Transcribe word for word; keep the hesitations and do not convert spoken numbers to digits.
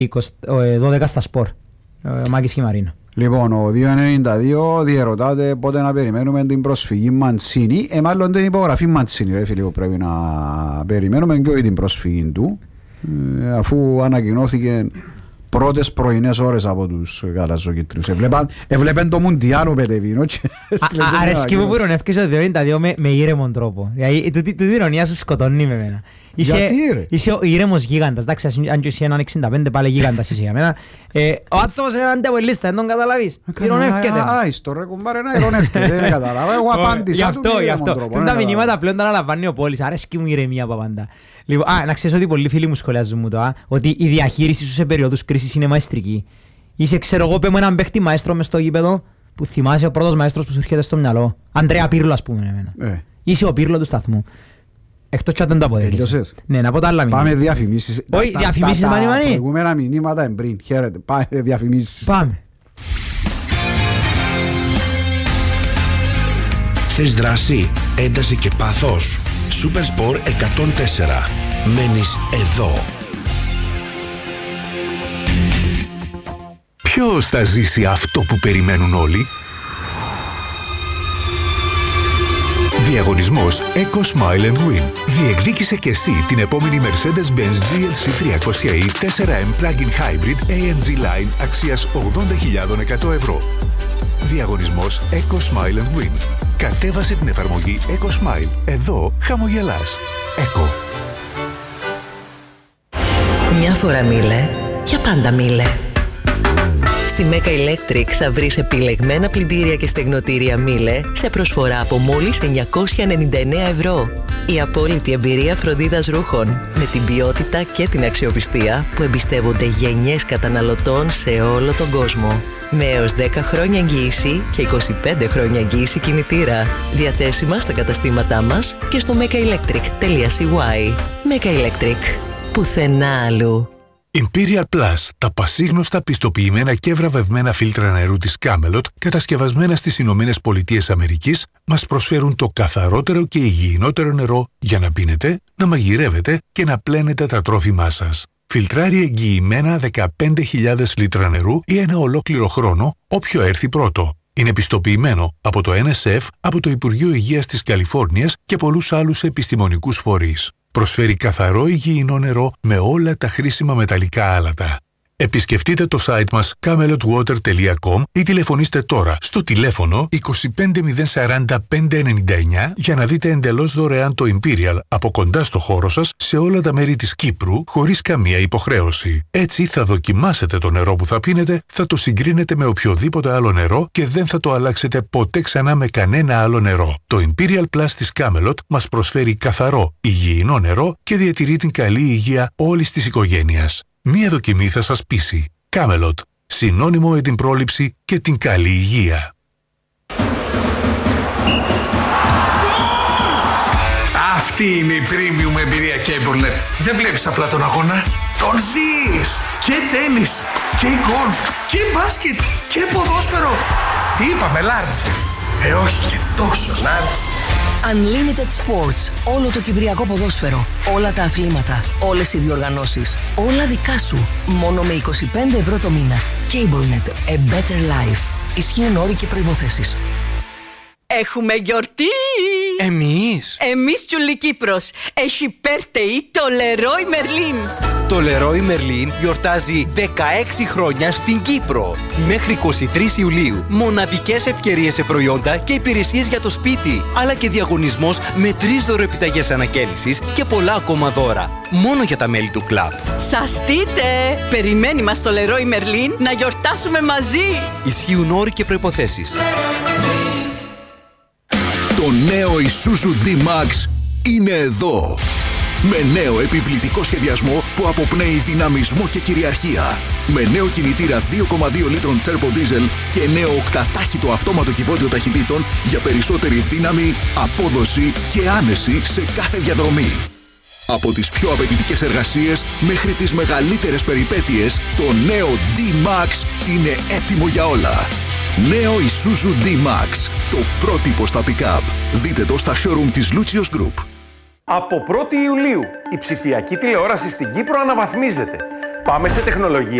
δώδεκα στα σπορ. Ο Μάκης Χιμαρίνο. Λοιπόν, ο δύο ενενήντα δύο διερωτάται πότε να περιμένουμε την προσφυγή Μαντσίνη. Ε, μάλλον την υπογραφή Μαντσίνη, ρε φίλε, πρέπει να περιμένουμε και όχι την προσφυγή του. Ε, αφού ανακοινώθηκε πρώτες πρωινές ώρες από τους γαλαζοκίτριους. Εβλέπεν το Μουντιάλο πετεβίνο. Αρέσκει μου που ρωνεύκες ο δύο ενενήντα δύο με ήρεμον τρόπο. Τούτη ηρωνία σου σκοτώνει με εμένα. Είσαι ο ήρεμος γίγαντας. Εντάξει, αν και είσαι έναν εξήντα πέντε πάλι γίγαντας είσαι για μένα. Ο άνθρωπος είναι αντεπολίστα, δεν τον καταλαβείς. Ηρωνεύκεται. Α, στο ρε κουμπάρε να ηρωνεύκεται, δεν καταλάβα. Εγώ απάντησα του με ήρεμον τρόπο. Τούν τα μηνύματα πλέον τα αναλαμβάνει ο Πόλης. Αρέσκει μου η ηρεμία από πάντα. Α, να ξέρεις ότι πολλοί φίλοι μου σχολιάζουν μου το, ότι η διαχείριση σου σε περίοδους κρίσης είναι μαεστρική. Είσαι, ξέρω εγώ, πέμω έναν παίχτη μαέστρο μες στο γήπεδο που θυμάσαι ο πρώτος μαέστρος που σου έρχεται στο μυαλό. Ανδρέα Πύρλο, ας πούμε, εμένα. Ε. Είσαι ο Πύρλο του σταθμού. Εκτός και αν δεν το αποδέχεσαι. Ναι, να πω τα άλλα μηνύματα. Πάμε διαφημίσεις. Όχι, διαφημίσεις, μάνι, μάνι. Τα προηγούμενα μηνύματα εμπριν. Χαίρετε. Πάμε διαφημίσεις. Πάμε. Θες δράση, ένταση και πάθος. Supersport εκατόν τέσσερα. Μένεις εδώ. Ποιος θα ζήσει αυτό που περιμένουν όλοι? Διαγωνισμός Eco Smile and Win. Διεκδίκησε και εσύ την επόμενη Mercedes-Benz τζι ελ σι τριακόσια ι φορ εμ Plug-in Hybrid έι εμ τζι Line αξίας ογδόντα χιλιάδες εκατό ευρώ. Διαγωνισμός Eco Smile and Win. Κατέβασε την εφαρμογή Eco Smile. Εδώ χαμογελάς. Eco. Μια φορά μίλε, για πάντα μίλε. Στη Μέκα Electric θα βρεις επιλεγμένα πλυντήρια και στεγνοτήρια Μίλε σε προσφορά από μόλις εννιακόσια ενενήντα εννέα ευρώ. Η απόλυτη εμπειρία φροντίδας ρούχων με την ποιότητα και την αξιοπιστία που εμπιστεύονται γενιές καταναλωτών σε όλο τον κόσμο. Με έως δέκα χρόνια εγγύηση και είκοσι πέντε χρόνια εγγύηση κινητήρα. Διαθέσιμα στα καταστήματά μας και στο μέκα ηλέκτρικ τελεία σι γουάι. Μέκα Electric. Πουθενά αλλού. Imperial Plus, τα πασίγνωστα πιστοποιημένα και βραβευμένα φίλτρα νερού της Camelot, κατασκευασμένα στις Ηνωμένες Πολιτείες Αμερικής, μας προσφέρουν το καθαρότερο και υγιεινότερο νερό για να πίνετε, να μαγειρεύετε και να πλένετε τα τρόφιμά σας. Φιλτράρει εγγυημένα δεκαπέντε χιλιάδες λίτρα νερού ή ένα ολόκληρο χρόνο, όποιο έρθει πρώτο. Είναι πιστοποιημένο από το εν ες εφ, από το Υπουργείο Υγείας της Καλιφόρνιας και πολλούς άλλους επιστημονικούς φορείς. Προσφέρει καθαρό υγιεινό νερό με όλα τα χρήσιμα μεταλλικά άλατα. Επισκεφτείτε το site μας camelot water τελεία com ή τηλεφωνήστε τώρα στο τηλέφωνο είκοσι πέντε μηδέν σαράντα πέντε ενενήντα εννέα για να δείτε εντελώς δωρεάν το Imperial από κοντά στο χώρο σας σε όλα τα μέρη της Κύπρου χωρίς καμία υποχρέωση. Έτσι θα δοκιμάσετε το νερό που θα πίνετε, θα το συγκρίνετε με οποιοδήποτε άλλο νερό και δεν θα το αλλάξετε ποτέ ξανά με κανένα άλλο νερό. Το Imperial Plus της Camelot μας προσφέρει καθαρό, υγιεινό νερό και διατηρεί την καλή υγεία όλης της οικογένειας. Μία δοκιμή θα σας πείσει. Camelot. Συνώνυμο με την πρόληψη και την καλή υγεία. Αυτή είναι η premium εμπειρία CableNet. Δεν βλέπεις απλά τον αγώνα, τον ζεις. Και τένις, και γκολφ, και μπάσκετ, και ποδόσφαιρο. Τι είπαμε, large? Ε, όχι και τόσο large. Unlimited Sports. Όλο το κυπριακό ποδόσφαιρο. Όλα τα αθλήματα. Όλες οι διοργανώσεις. Όλα δικά σου. Μόνο με είκοσι πέντε ευρώ το μήνα. CableNet. A better life. Ισχύουν όροι και προϋποθέσεις. Έχουμε γιορτή! Εμείς? Εμείς Τζουλή Κύπρος. Έχει birthday το Leroy Merlin. Το Leroy Merlin γιορτάζει δεκαέξι χρόνια στην Κύπρο. Μέχρι είκοσι τρεις Ιουλίου. Μοναδικές ευκαιρίες σε προϊόντα και υπηρεσίες για το σπίτι. Αλλά και διαγωνισμός με τρεις δωροεπιταγές ανακαίνησης και πολλά ακόμα δώρα. Μόνο για τα μέλη του κλαμπ. Σαστείτε! Περιμένει μας το Leroy Merlin να γιορτάσουμε μαζί. Ισχύουν όροι και προϋποθέσεις. Το νέο Isuzu D-Max είναι εδώ. Με νέο επιβλητικό σχεδιασμό που αποπνέει δυναμισμό και κυριαρχία. Με νέο κινητήρα δύο κόμμα δύο λίτρων Turbo Diesel και νέο οκτατάχυτο αυτόματο κυβότιο ταχυτήτων για περισσότερη δύναμη, απόδοση και άνεση σε κάθε διαδρομή. Από τις πιο απαιτητικές εργασίες μέχρι τις μεγαλύτερες περιπέτειες, το νέο D-Max είναι έτοιμο για όλα. Νέο Isuzu D-Max, το πρότυπο στα pick-up. Δείτε το στα showroom της Lucius Group. Από πρώτη Ιουλίου, η ψηφιακή τηλεόραση στην Κύπρο αναβαθμίζεται. Πάμε σε τεχνολογία.